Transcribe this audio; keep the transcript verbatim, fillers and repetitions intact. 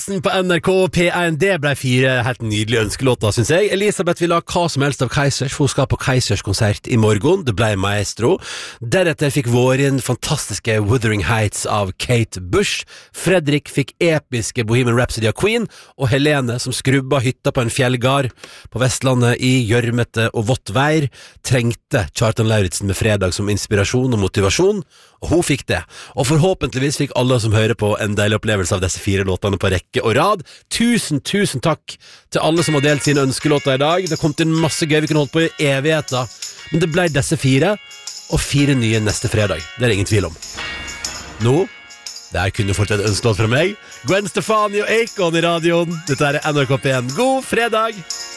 På N R K P en, det ble fire helt nydelige ønskelåter, synes jeg. Elisabeth vil ha hva som helst av Kaizers, for hun skal på Kaizers konsert i morgen. Det ble Maestro. Deretter fikk Vårin fantastiske Wuthering Heights av Kate Bush. Fredrik fikk episke Bohemian Rhapsody av Queen, og Helene, som skrubba hytta på en fjellgard på Vestlandet i gjørmete og vått vær, trengte Kjartan Lauritzen med Fredag som inspirasjon og motivasjon, og hun fikk det. Og forhåpentligvis fikk alle som hører på en deilig opplevelse av disse fire låtene på rekke og rad. Tusen, tusen takk til alle som har delt sine ønskelåter i dag. Det kom til masse gøy, vi kunne holdt på i evigheter. Men det ble disse fire, og fire nye neste fredag. Det er det ingen tvil om. Nå, det er kun fått et ønskelåt fra meg. Gwen Stefani og Akon i radioen. Dette er N R K P en. God fredag!